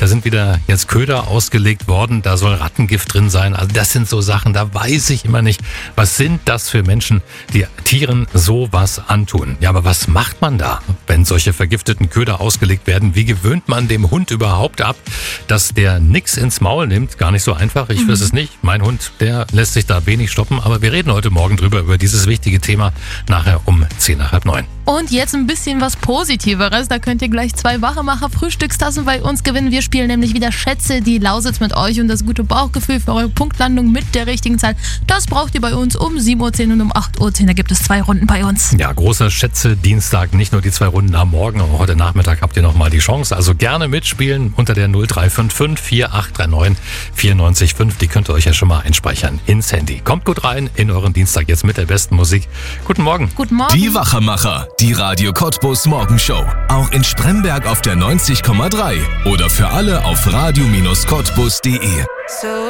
Da sind wieder jetzt Köder ausgelegt worden, da soll Rattengift drin sein. Also das sind so Sachen, da weiß ich immer nicht, was sind das für Menschen, die Tieren sowas antun. Ja, aber was macht man da, wenn solche vergifteten Köder ausgelegt werden? Wie gewöhnt man dem Hund überhaupt ab, dass der nix ins Maul nimmt? Gar nicht so einfach, ich weiß es nicht. Mein Hund, der lässt sich da wenig stoppen, aber wir reden heute Morgen drüber, über dieses wichtige Thema, nachher um 8:50. Und jetzt ein bisschen was Positiveres. Da könnt ihr gleich 2 Wachemacher-Frühstückstassen bei uns gewinnen. Wir spielen nämlich wieder Schätze, die Lausitz mit euch und das gute Bauchgefühl für eure Punktlandung mit der richtigen Zahl. Das braucht ihr bei uns um 7:10 Uhr und um 8:10 Uhr. Da gibt es 2 Runden bei uns. Ja, großer Schätze-Dienstag. Nicht nur die 2 Runden am Morgen, aber heute Nachmittag habt ihr nochmal die Chance. Also gerne mitspielen unter der 0355 4839 94,5. Die könnt ihr euch ja schon mal einspeichern ins Handy. Kommt gut rein in euren Dienstag jetzt mit der besten Musik. Guten Morgen. Guten Morgen. Die Wachemacher, die Radio Cottbus Morgenshow. Auch in Spremberg auf der 90,3 oder für alle auf radio-cottbus.de.